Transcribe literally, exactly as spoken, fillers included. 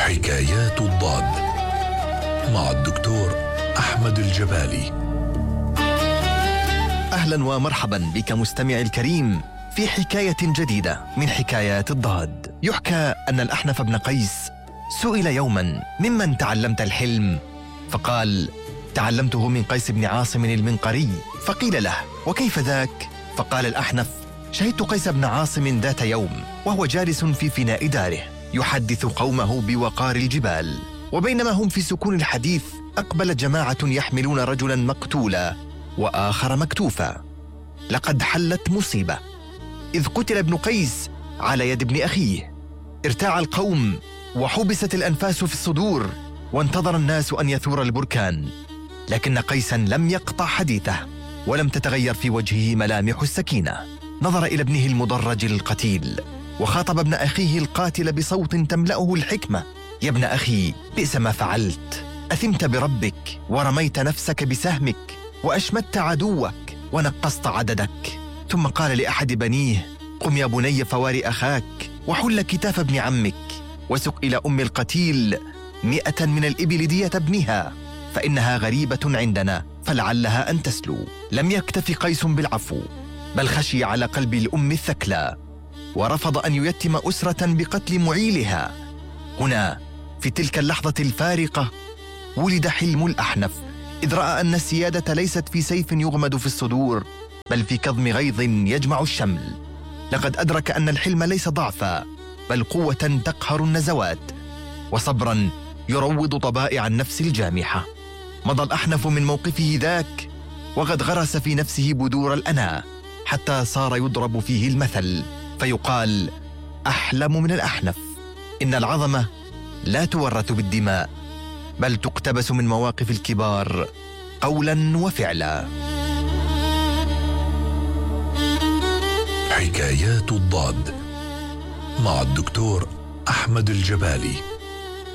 حكايات الضاد مع الدكتور أحمد الجبالي. أهلا ومرحبا بك مستمعي الكريم في حكاية جديدة من حكايات الضاد. يحكى أن الأحنف بن قيس سئل يوما: ممن تعلمت الحلم؟ فقال: تعلمته من قيس بن عاصم المنقري. فقيل له: وكيف ذاك؟ فقال الأحنف: شهدت قيس بن عاصم ذات يوم وهو جالس في فناء داره يحدث قومه بوقار الجبال، وبينما هم في سكون الحديث أقبل جماعة يحملون رجلا مقتولا وآخر مكتوفا. لقد حلت مصيبة، إذ قتل ابن قيس على يد ابن أخيه. ارتاع القوم وحبست الأنفاس في الصدور، وانتظر الناس أن يثور البركان، لكن قيسا لم يقطع حديثه ولم تتغير في وجهه ملامح السكينة. نظر إلى ابنه المدرج القتيل وخاطب ابن أخيه القاتل بصوت تملأه الحكمة: يا ابن أخي، بئس ما فعلت، أثمت بربك ورميت نفسك بسهمك وأشمت عدوك ونقصت عددك. ثم قال لأحد بنيه: قم يا بني فواري أخاك وحل كتاف ابن عمك، وسق إلى أم القتيل مئة من الإبل دية ابنها، فإنها غريبة عندنا فلعلها أن تسلو. لم يكتف قيس بالعفو، بل خشي على قلب الأم الثكلى، ورفض أن ييتم أسرة بقتل معيلها. هنا في تلك اللحظة الفارقة ولد حلم الأحنف، إذ رأى أن السيادة ليست في سيف يغمد في الصدور، بل في كظم غيظ يجمع الشمل. لقد أدرك أن الحلم ليس ضعفا، بل قوة تقهر النزوات، وصبرا يروض طبائع النفس الجامحة. مضى الأحنف من موقفه ذاك وقد غرس في نفسه بذور الأنا، حتى صار يضرب فيه المثل فيقال: أحلم من الأحنف. إن العظمة لا تورث بالدماء، بل تقتبس من مواقف الكبار قولا وفعلا. حكايات الضاد مع الدكتور أحمد الجبالي.